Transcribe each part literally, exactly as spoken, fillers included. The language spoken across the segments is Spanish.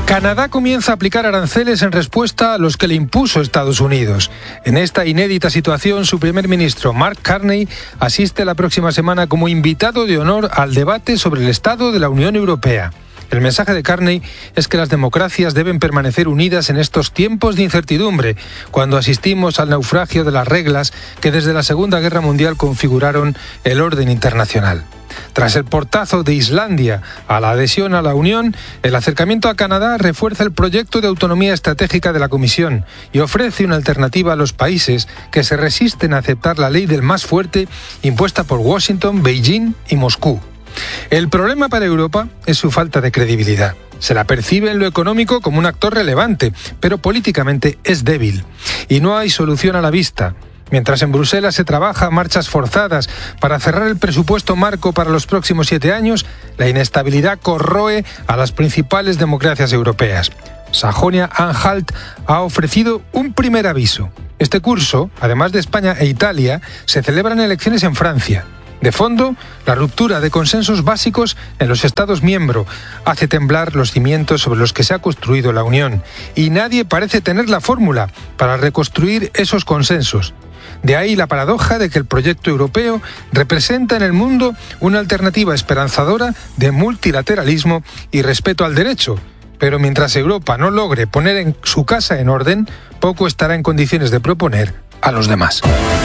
Canadá comienza a aplicar aranceles en respuesta a los que le impuso Estados Unidos. En esta inédita situación, su primer ministro, Mark Carney, asiste la próxima semana como invitado de honor al debate sobre el estado de la Unión Europea. El mensaje de Carney es que las democracias deben permanecer unidas en estos tiempos de incertidumbre, cuando asistimos al naufragio de las reglas que desde la Segunda Guerra Mundial configuraron el orden internacional. Tras el portazo de Islandia a la adhesión a la Unión, el acercamiento a Canadá refuerza el proyecto de autonomía estratégica de la Comisión y ofrece una alternativa a los países que se resisten a aceptar la ley del más fuerte impuesta por Washington, Beijing y Moscú. El problema para Europa es su falta de credibilidad. Se la percibe en lo económico como un actor relevante, pero políticamente es débil. Y no hay solución a la vista. Mientras en Bruselas se trabaja a marchas forzadas para cerrar el presupuesto marco para los próximos siete años, la inestabilidad corroe a las principales democracias europeas. Sajonia-Anhalt ha ofrecido un primer aviso. Este curso, además de España e Italia, se celebran elecciones en Francia. De fondo, la ruptura de consensos básicos en los Estados miembros hace temblar los cimientos sobre los que se ha construido la Unión, y nadie parece tener la fórmula para reconstruir esos consensos. De ahí la paradoja de que el proyecto europeo representa en el mundo una alternativa esperanzadora de multilateralismo y respeto al derecho. Pero mientras Europa no logre poner en su casa en orden, poco estará en condiciones de proponer a los demás.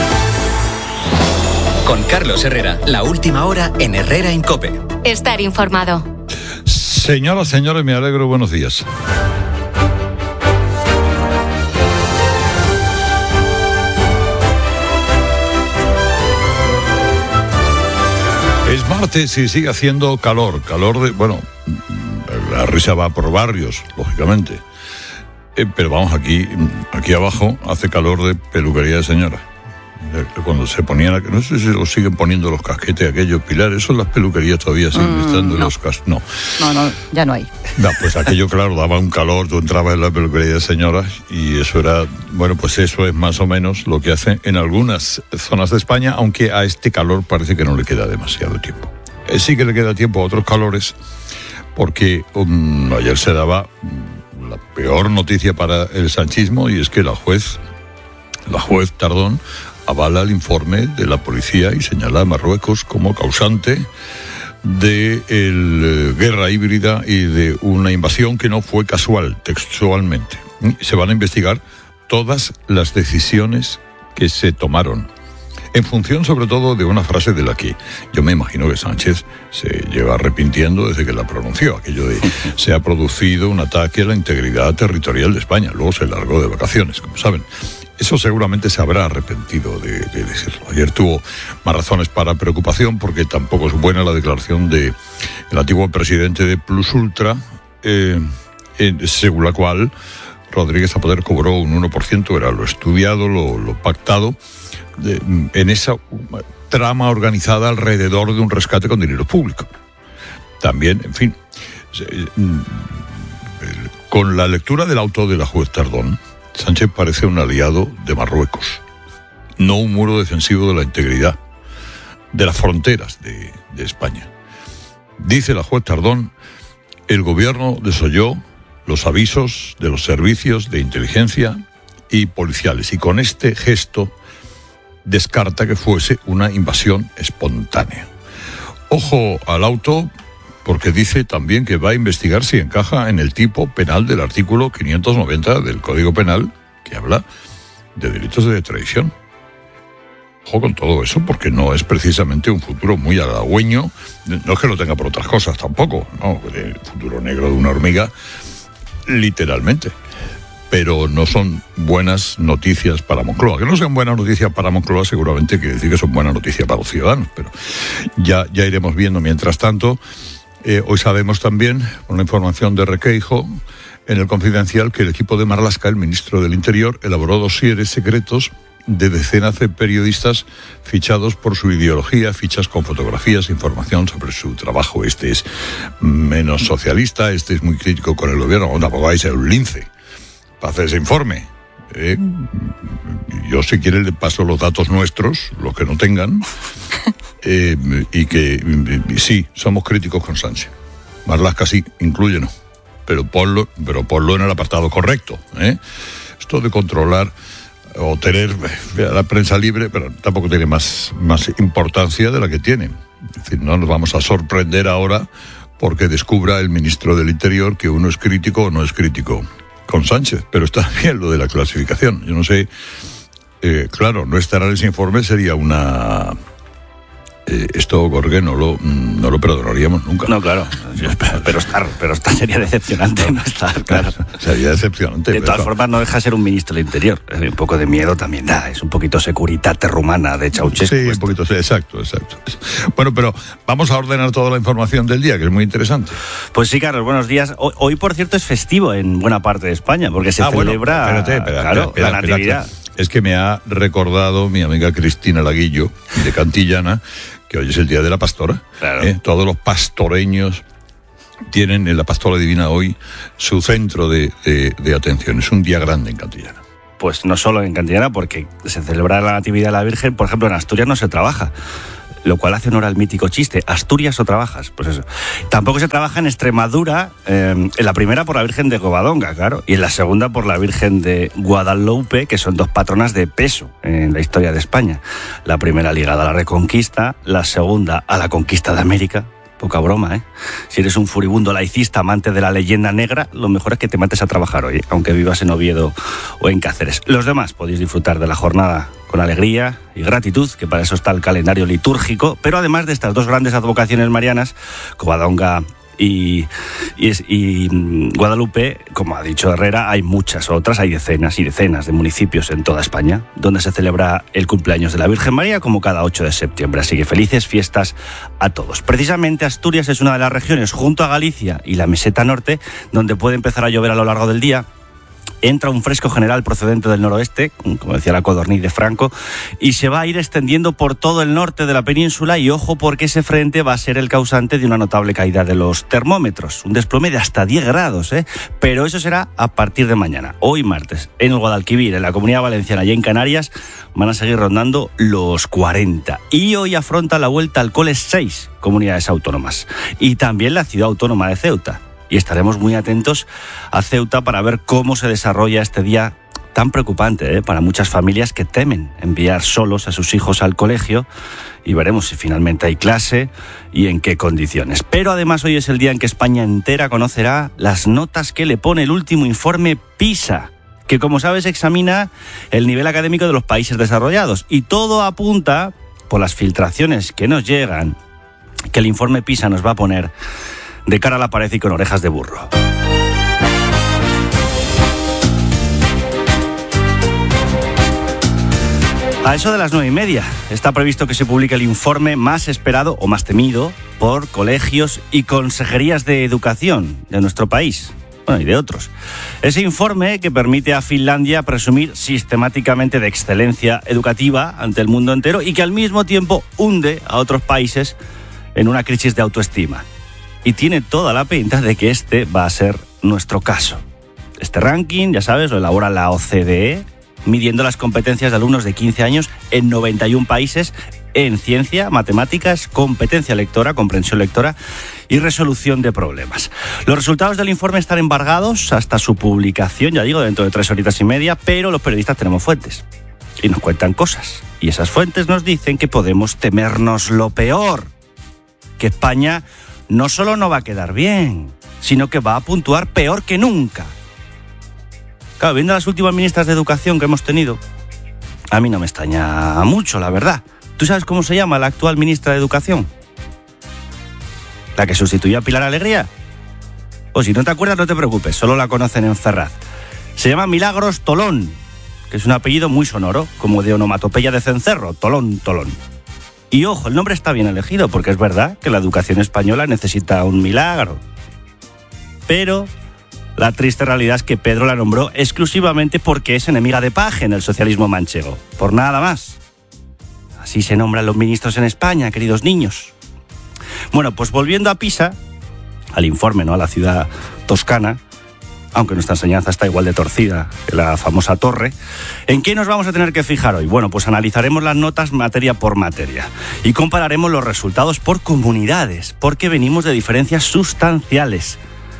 Con Carlos Herrera, la última hora en Herrera en COPE. Estar informado. Señoras, señores, me alegro, buenos días. Es martes y sigue haciendo calor, calor de, bueno, la risa va por barrios, lógicamente. Eh, pero vamos, aquí, aquí abajo hace calor de peluquería de señora. Cuando se ponían, no sé si lo siguen poniendo los casquetes aquellos pilares, eso en las peluquerías todavía siguen mm, estando no. los casquetes. No. no, no, ya no hay. No, pues aquello, claro, daba un calor, tú entrabas en la peluquería de señoras y eso era, bueno, pues eso es más o menos lo que hacen en algunas zonas de España, aunque a este calor parece que no le queda demasiado tiempo. Eh, sí que le queda tiempo a otros calores, porque um, ayer se daba um, la peor noticia para el sanchismo, y es que la juez, la juez Tardón, avala el informe de la policía y señala a Marruecos como causante de la guerra híbrida y de una invasión que no fue casual, textualmente. Se van a investigar todas las decisiones que se tomaron, en función sobre todo de una frase de la que yo me imagino que Sánchez se lleva arrepintiendo desde que la pronunció, aquello de se ha producido un ataque a la integridad territorial de España. Luego se largó de vacaciones, como saben. Eso seguramente se habrá arrepentido de, de decirlo. Ayer tuvo más razones para preocupación, porque tampoco es buena la declaración del antiguo presidente de Plus Ultra, eh, eh, según la cual Rodríguez Zapatero cobró un uno por ciento, era lo estudiado, lo, lo pactado, de, en esa trama organizada alrededor de un rescate con dinero público. También, en fin, con la lectura del auto de la juez Tardón, Sánchez parece un aliado de Marruecos, no un muro defensivo de la integridad de las fronteras de, de España. Dice la juez Tardón, el gobierno desoyó los avisos de los servicios de inteligencia y policiales, y con este gesto descarta que fuese una invasión espontánea. Ojo al auto, porque dice también que va a investigar si encaja en el tipo penal del artículo quinientos noventa del Código Penal, que habla de delitos de traición. Ojo con todo eso, porque no es precisamente un futuro muy halagüeño. No es que lo tenga por otras cosas tampoco, no, el futuro negro de una hormiga, literalmente. Pero no son buenas noticias para Moncloa. Que no sean buenas noticias para Moncloa seguramente quiere decir que son buenas noticias para los ciudadanos, pero ya, ya iremos viendo. Mientras tanto, Eh, hoy sabemos también, por una información de Requeijo, en el Confidencial, que el equipo de Marlaska, el ministro del Interior, elaboró dosieres secretos de decenas de periodistas fichados por su ideología, fichas con fotografías, información sobre su trabajo. Este es menos socialista, este es muy crítico con el gobierno. No, tampoco vais a ser un lince para hacer ese informe. Eh, yo, si quieren, le paso los datos nuestros, los que no tengan. Eh, y que y, sí, somos críticos con Sánchez. Marlaska sí, inclúyenos. pero ponlo, pero ponlo en el apartado correcto, ¿eh? Esto de controlar o tener la prensa libre, pero tampoco tiene más, más importancia de la que tiene. Es decir, no nos vamos a sorprender ahora porque descubra el ministro del Interior que uno es crítico o no es crítico con Sánchez, pero está bien lo de la clasificación. Yo no sé, eh, claro, no estar en ese informe sería una... Eh, esto, Gorgue, no lo, no lo perdonaríamos nunca. No, claro, pero estar, pero estar sería decepcionante no, no estar, claro. Sería decepcionante. De todas pero... formas, no deja de ser un ministro del Interior. Un poco de miedo también da, es un poquito securitate rumana de Ceausescu. Sí, un poquito, sí, exacto, exacto. Bueno, pero vamos a ordenar toda la información del día, que es muy interesante. Pues sí, Carlos, buenos días. Hoy, hoy por cierto, es festivo en buena parte de España, porque se ah, celebra bueno, espérate, espérate, claro, espérate, la Natividad. Espérate. Es que me ha recordado mi amiga Cristina Laguillo, de Cantillana, que hoy es el Día de la Pastora. Claro. ¿eh? Todos los pastoreños tienen en la Pastora Divina hoy su centro de, de, de atención. Es un día grande en Cantillana. Pues no solo en Cantillana, porque se celebra la Natividad de la Virgen, por ejemplo, en Asturias no se trabaja. Lo cual hace honor al mítico chiste, ¿Asturias o trabajas? Pues eso. Tampoco se trabaja en Extremadura, eh, en la primera por la Virgen de Covadonga, claro, y en la segunda por la Virgen de Guadalupe, que son dos patronas de peso en la historia de España. La primera ligada a la Reconquista, la segunda a la conquista de América. Poca broma, ¿eh? Si eres un furibundo laicista amante de la leyenda negra, lo mejor es que te mates a trabajar hoy, aunque vivas en Oviedo o en Cáceres. Los demás podéis disfrutar de la jornada con alegría y gratitud, que para eso está el calendario litúrgico, pero además de estas dos grandes advocaciones marianas, Covadonga y, y, y Guadalupe, como ha dicho Herrera, hay muchas otras, hay decenas y decenas de municipios en toda España donde se celebra el cumpleaños de la Virgen María como cada ocho de septiembre, así que felices fiestas a todos. Precisamente Asturias es una de las regiones, junto a Galicia y la meseta norte, donde puede empezar a llover a lo largo del día. Entra un fresco general procedente del noroeste, como decía la codorniz de Franco, y se va a ir extendiendo por todo el norte de la península, y ojo porque ese frente va a ser el causante de una notable caída de los termómetros, un desplome de hasta diez grados, ¿eh? Pero eso será a partir de mañana. Hoy martes, en el Guadalquivir, en la Comunidad Valenciana y en Canarias, van a seguir rondando los cuarenta. Y hoy afronta la vuelta al cole seis comunidades autónomas, y también la ciudad autónoma de Ceuta. Y estaremos muy atentos a Ceuta para ver cómo se desarrolla este día tan preocupante, ¿eh? Para muchas familias que temen enviar solos a sus hijos al colegio, y veremos si finalmente hay clase y en qué condiciones. Pero además hoy es el día en que España entera conocerá las notas que le pone el último informe PISA, que como sabes examina el nivel académico de los países desarrollados, y todo apunta, por las filtraciones que nos llegan, que el informe PISA nos va a poner de cara a la pared y con orejas de burro. A eso de las nueve y media está previsto que se publique el informe más esperado o más temido por colegios y consejerías de educación de nuestro país, bueno, y de otros. Ese informe que permite a Finlandia presumir sistemáticamente de excelencia educativa ante el mundo entero, y que al mismo tiempo hunde a otros países en una crisis de autoestima. Y tiene toda la pinta de que este va a ser nuestro caso. Este ranking, ya sabes, lo elabora la O C D E, midiendo las competencias de alumnos de quince años en noventa y un países en ciencia, matemáticas, competencia lectora, comprensión lectora y resolución de problemas. Los resultados del informe están embargados hasta su publicación, ya digo, dentro de tres horitas y media, pero los periodistas tenemos fuentes y nos cuentan cosas. Y esas fuentes nos dicen que podemos temernos lo peor, que España no solo no va a quedar bien, sino que va a puntuar peor que nunca. Claro, viendo las últimas ministras de Educación que hemos tenido, a mí no me extraña mucho, la verdad. ¿Tú sabes cómo se llama la actual ministra de Educación? ¿La que sustituyó a Pilar Alegría? O si no te acuerdas, no te preocupes, solo la conocen en Ferraz. Se llama Milagros Tolón, que es un apellido muy sonoro, como de onomatopeya de cencerro, Tolón, Tolón. Y ojo, el nombre está bien elegido, porque es verdad que la educación española necesita un milagro. Pero la triste realidad es que Pedro la nombró exclusivamente porque es enemiga de paje en el socialismo manchego. Por nada más. Así se nombran los ministros en España, queridos niños. Bueno, pues volviendo a Pisa, al informe, ¿no?, a la ciudad toscana, aunque nuestra enseñanza está igual de torcida que la famosa torre. ¿En qué nos vamos a tener que fijar hoy? Bueno, pues analizaremos las notas materia por materia y compararemos los resultados por comunidades, porque venimos de diferencias sustanciales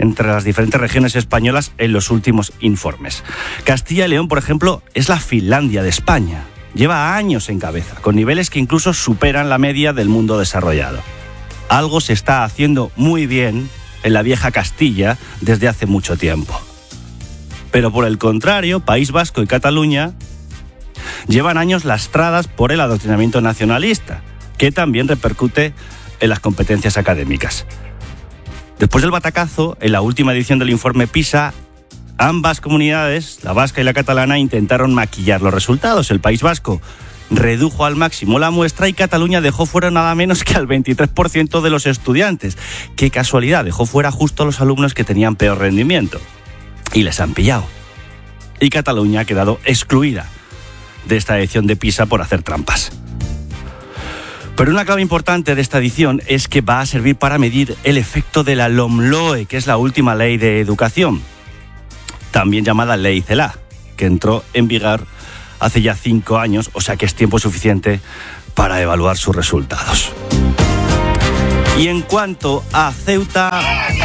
entre las diferentes regiones españolas en los últimos informes. Castilla y León, por ejemplo, es la Finlandia de España. Lleva años en cabeza, con niveles que incluso superan la media del mundo desarrollado. Algo se está haciendo muy bien en la vieja Castilla desde hace mucho tiempo. Pero por el contrario, País Vasco y Cataluña llevan años lastradas por el adoctrinamiento nacionalista, que también repercute en las competencias académicas. Después del batacazo, en la última edición del informe PISA, ambas comunidades, la vasca y la catalana, intentaron maquillar los resultados. El País Vasco redujo al máximo la muestra y Cataluña dejó fuera nada menos que al veintitrés por ciento de los estudiantes. Qué casualidad, dejó fuera justo a los alumnos que tenían peor rendimiento. Y les han pillado. Y Cataluña ha quedado excluida de esta edición de PISA por hacer trampas. Pero una clave importante de esta edición es que va a servir para medir el efecto de la LOMLOE, que es la última ley de educación, también llamada Ley CELA, que entró en vigor hace ya cinco años, o sea que es tiempo suficiente para evaluar sus resultados. Y en cuanto a Ceuta,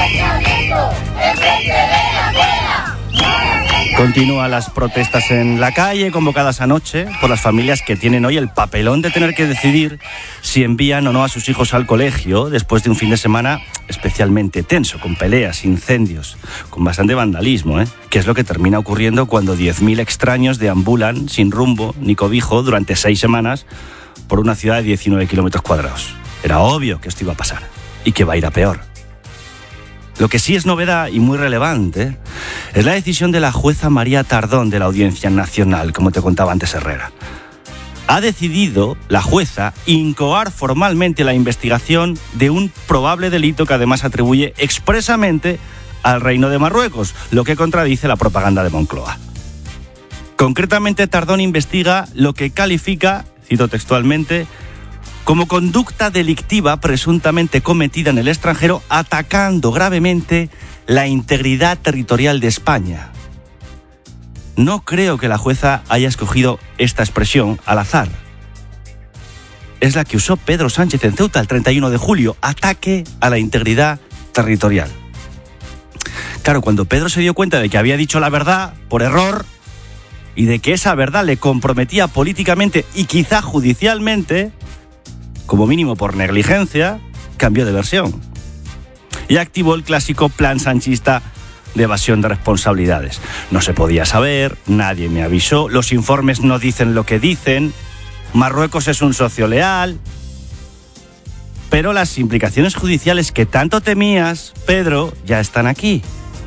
continúan las protestas en la calle, convocadas anoche por las familias que tienen hoy el papelón de tener que decidir si envían o no a sus hijos al colegio después de un fin de semana especialmente tenso, con peleas, incendios, con bastante vandalismo, ¿eh? Que es lo que termina ocurriendo cuando diez mil extraños deambulan sin rumbo ni cobijo durante seis semanas por una ciudad de diecinueve kilómetros cuadrados. Era obvio que esto iba a pasar y que va a ir a peor. Lo que sí es novedad y muy relevante es la decisión de la jueza María Tardón de la Audiencia Nacional, como te contaba antes Herrera. Ha decidido la jueza incoar formalmente la investigación de un probable delito que además atribuye expresamente al Reino de Marruecos, lo que contradice la propaganda de Moncloa. Concretamente, Tardón investiga lo que califica, cito textualmente, como conducta delictiva presuntamente cometida en el extranjero atacando gravemente la integridad territorial de España. No creo que la jueza haya escogido esta expresión al azar. Es la que usó Pedro Sánchez en Ceuta el treinta y uno de julio, ataque a la integridad territorial. Claro, cuando Pedro se dio cuenta de que había dicho la verdad por error y de que esa verdad le comprometía políticamente y quizá judicialmente, como mínimo por negligencia, cambió de versión y activó el clásico plan sanchista de evasión de responsabilidades. No se podía saber, nadie me avisó, los informes no dicen lo que dicen, Marruecos es un socio leal. Pero las implicaciones judiciales que tanto temías, Pedro, ya están aquí.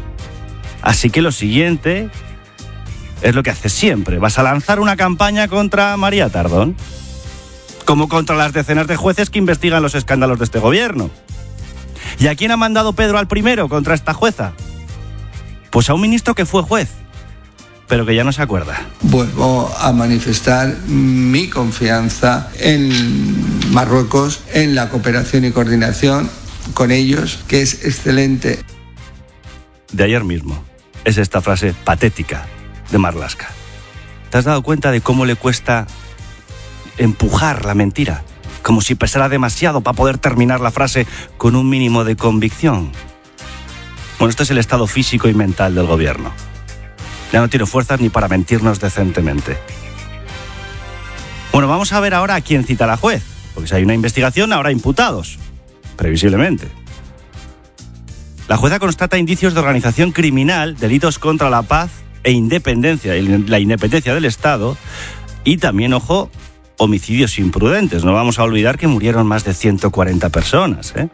Así que lo siguiente es lo que haces siempre. Vas a lanzar una campaña contra María Tardón, como contra las decenas de jueces que investigan los escándalos de este gobierno. ¿Y a quién ha mandado Pedro al primero contra esta jueza? Pues a un ministro que fue juez, pero que ya no se acuerda. Vuelvo a manifestar mi confianza en Marruecos, en la cooperación y coordinación con ellos, que es excelente. De ayer mismo es esta frase patética de Marlaska. ¿Te has dado cuenta de cómo le cuesta empujar la mentira? Como si pesara demasiado para poder terminar la frase con un mínimo de convicción. Bueno, este es el estado físico y mental del gobierno. Ya no tiene fuerzas ni para mentirnos decentemente. Bueno, vamos a ver ahora a quién cita la juez. Porque si hay una investigación, habrá imputados. Previsiblemente. La jueza constata indicios de organización criminal, delitos contra la paz e independencia, la independencia del Estado, y también, ojo, homicidios imprudentes. No vamos a olvidar que murieron más de ciento cuarenta personas, ¿eh?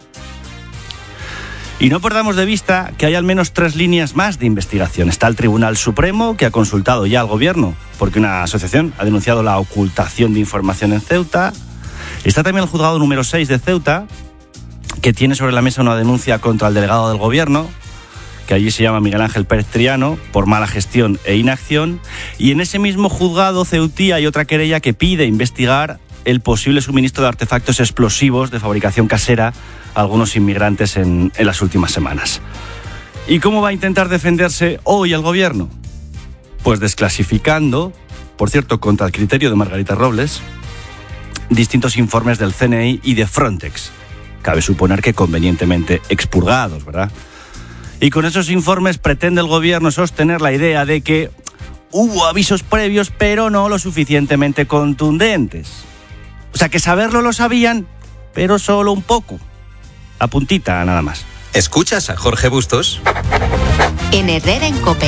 Y no perdamos de vista que hay al menos tres líneas más de investigación. Está el Tribunal Supremo, que ha consultado ya al gobierno, porque una asociación ha denunciado la ocultación de información en Ceuta. Está también el juzgado número seis de Ceuta, que tiene sobre la mesa una denuncia contra el delegado del gobierno, que allí se llama Miguel Ángel Pérez Triano, por mala gestión e inacción. Y en ese mismo juzgado ceutí hay otra querella que pide investigar el posible suministro de artefactos explosivos de fabricación casera a algunos inmigrantes en, en las últimas semanas. ¿Y cómo va a intentar defenderse hoy el gobierno? Pues desclasificando, por cierto, contra el criterio de Margarita Robles, distintos informes del C N I y de Frontex. Cabe suponer que convenientemente expurgados, ¿verdad? Y con esos informes pretende el gobierno sostener la idea de que hubo avisos previos, pero no lo suficientemente contundentes. O sea, que saberlo lo sabían, pero solo un poco. La puntita, nada más. ¿Escuchas a Jorge Bustos? En Herrera en COPE.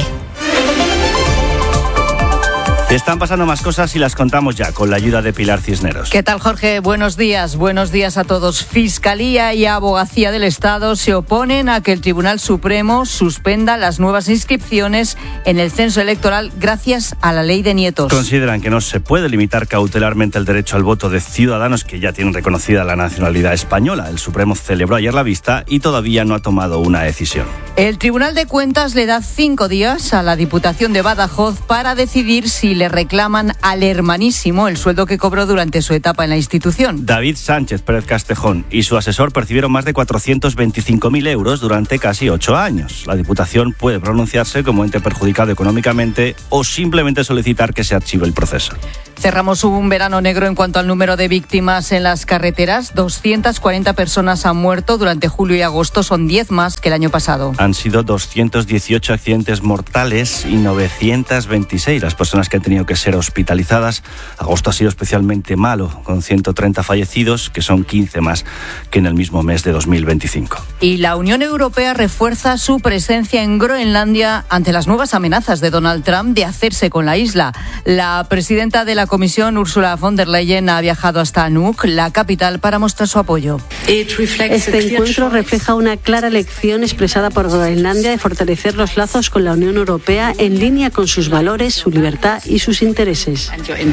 Están pasando más cosas y las contamos ya con la ayuda de Pilar Cisneros. ¿Qué tal, Jorge? Buenos días. Buenos días a todos. Fiscalía y Abogacía del Estado se oponen a que el Tribunal Supremo suspenda las nuevas inscripciones en el censo electoral gracias a la ley de nietos. Consideran que no se puede limitar cautelarmente el derecho al voto de ciudadanos que ya tienen reconocida la nacionalidad española. El Supremo celebró ayer la vista y todavía no ha tomado una decisión. El Tribunal de Cuentas le da cinco días a la Diputación de Badajoz para decidir si le reclaman al hermanísimo el sueldo que cobró durante su etapa en la institución. David Sánchez Pérez Castejón y su asesor percibieron más de cuatrocientos veinticinco mil euros durante casi ocho años. La Diputación puede pronunciarse como ente perjudicado económicamente o simplemente solicitar que se archive el proceso. Cerramos un verano negro en cuanto al número de víctimas en las carreteras. doscientas cuarenta personas han muerto durante julio y agosto, son diez más que el año pasado. Han sido doscientos dieciocho accidentes mortales y novecientos veintiséis las personas que han tenido que ser hospitalizadas. Agosto ha sido especialmente malo, con ciento treinta fallecidos, que son quince más que en el mismo mes de dos mil veinticinco. Y la Unión Europea refuerza su presencia en Groenlandia ante las nuevas amenazas de Donald Trump de hacerse con la isla. La presidenta de la Comisión, Ursula von der Leyen, ha viajado hasta Nuuk, la capital, para mostrar su apoyo. Este encuentro refleja una clara elección expresada por Groenlandia de fortalecer los lazos con la Unión Europea en línea con sus valores, su libertad y sus intereses.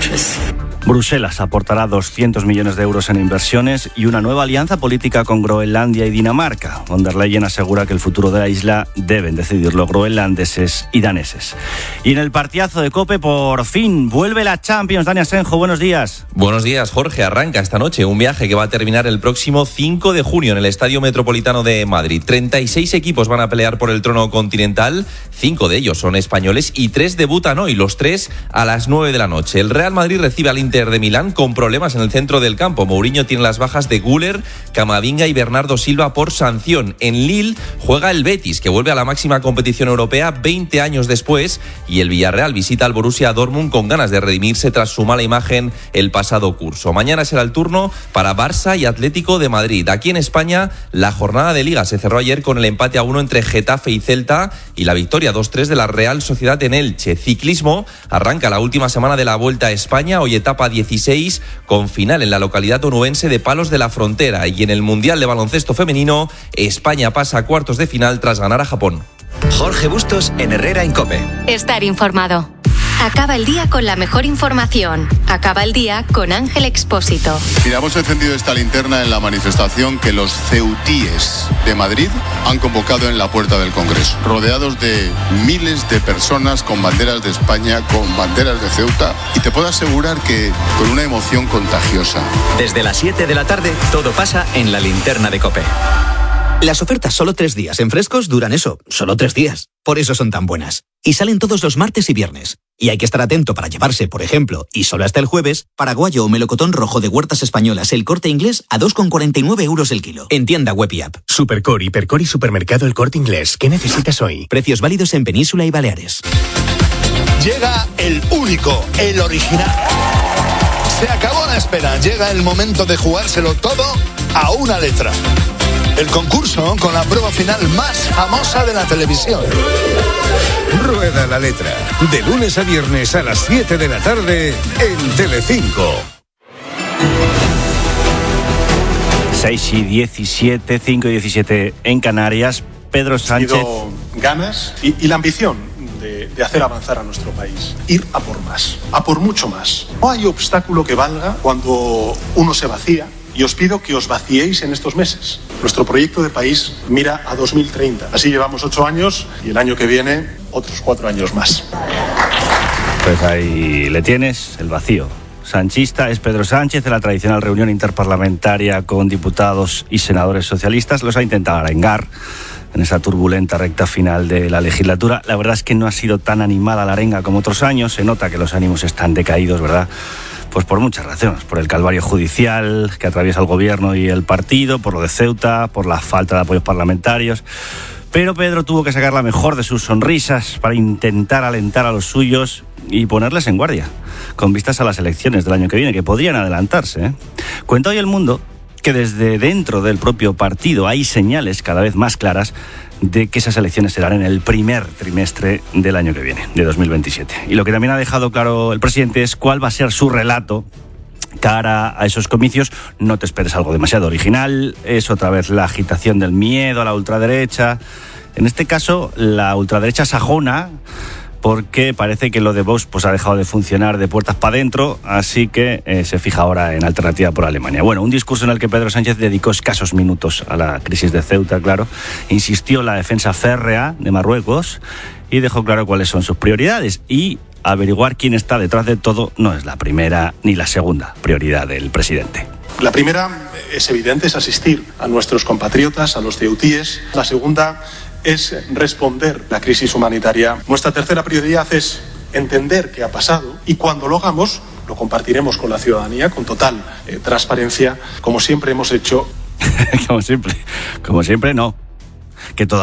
Bruselas aportará doscientos millones de euros en inversiones y una nueva alianza política con Groenlandia y Dinamarca. Von der Leyen asegura que el futuro de la isla deben decidirlo groenlandeses y daneses. Y en el partidazo de COPE, por fin, vuelve la Champions. Dani Asenjo, buenos días. Buenos días, Jorge. Arranca esta noche un viaje que va a terminar el próximo cinco de junio en el Estadio Metropolitano de Madrid. treinta y seis equipos van a pelear por el trono continental. Cinco de ellos son españoles y tres debutan hoy, los tres a las nueve de la noche. El Real Madrid recibe al Inter de Milán con problemas en el centro del campo. Mourinho tiene las bajas de Güler, Camavinga y Bernardo Silva por sanción. En Lille juega el Betis, que vuelve a la máxima competición europea veinte años después, y el Villarreal visita al Borussia Dortmund con ganas de redimirse tras su mala imagen el pasado curso. Mañana será el turno para Barça y Atlético de Madrid. Aquí en España, la jornada de Liga se cerró ayer con el empate a uno entre Getafe y Celta y la victoria dos tres de la Real Sociedad en Elche. Ciclismo, arranca la última semana de la Vuelta a España, hoy etapa dieciséis, con final en la localidad onubense de Palos de la Frontera. Y en el Mundial de Baloncesto Femenino, España pasa a cuartos de final tras ganar a Japón. Jorge Bustos en Herrera en COPE. Estar informado. Acaba el día con la mejor información. Acaba el día con Ángel Expósito. Mira, hemos encendido esta linterna en la manifestación que los ceutíes de Madrid han convocado en la puerta del Congreso, rodeados de miles de personas con banderas de España, con banderas de Ceuta, y te puedo asegurar que con una emoción contagiosa. Desde las siete de la tarde, todo pasa en la linterna de COPE. Las ofertas solo tres días en Frescos duran eso, solo tres días. Por eso son tan buenas. Y salen todos los martes y viernes. Y hay que estar atento para llevarse, por ejemplo, y solo hasta el jueves, paraguayo o melocotón rojo de Huertas Españolas El Corte Inglés a dos con cuarenta y nueve euros el kilo. En tienda web y app. Supercore, Hipercore y Supermercado El Corte Inglés. ¿Qué necesitas hoy? Precios válidos en Península y Baleares. Llega el único, el original. Se acabó la espera. Llega el momento de jugárselo todo a una letra. El concurso con la prueba final más famosa de la televisión. Rueda la letra. De lunes a viernes a las siete de la tarde en Telecinco. seis y diecisiete, cinco y diecisiete en Canarias. Pedro Sánchez. Ganas y, y la ambición de, de hacer avanzar a nuestro país. Ir a por más, a por mucho más. No hay obstáculo que valga cuando uno se vacía. Y os pido que os vaciéis en estos meses. Nuestro proyecto de país mira a dos mil treinta. Así llevamos ocho años y el año que viene otros cuatro años más. Pues ahí le tienes, el vacío sanchista. Es Pedro Sánchez de la tradicional reunión interparlamentaria con diputados y senadores socialistas. Los ha intentado arengar en esa turbulenta recta final de la legislatura. La verdad es que no ha sido tan animada la arenga como otros años. Se nota que los ánimos están decaídos, ¿verdad? Pues por muchas razones, por el calvario judicial que atraviesa el gobierno y el partido, por lo de Ceuta, por la falta de apoyos parlamentarios. Pero Pedro tuvo que sacar la mejor de sus sonrisas para intentar alentar a los suyos y ponerles en guardia, con vistas a las elecciones del año que viene, que podrían adelantarse, ¿eh? Cuenta hoy El Mundo que desde dentro del propio partido hay señales cada vez más claras de que esas elecciones serán en el primer trimestre del año que viene, de dos mil veintisiete. Y lo que también ha dejado claro el presidente es cuál va a ser su relato cara a esos comicios. No te esperes algo demasiado original, es otra vez la agitación del miedo a la ultraderecha, en este caso la ultraderecha sajona, porque parece que lo de Vox pues, ha dejado de funcionar de puertas para adentro, así que eh, se fija ahora en Alternativa por Alemania. Bueno, un discurso en el que Pedro Sánchez dedicó escasos minutos a la crisis de Ceuta, claro, insistió en la defensa férrea de Marruecos y dejó claro cuáles son sus prioridades. Y averiguar quién está detrás de todo no es la primera ni la segunda prioridad del presidente. La primera es evidente, es asistir a nuestros compatriotas, a los ceutíes. La segunda es responder a la crisis humanitaria. Nuestra tercera prioridad es entender qué ha pasado y cuando lo hagamos lo compartiremos con la ciudadanía con total eh, transparencia, como siempre hemos hecho. como siempre, como siempre no. Que todo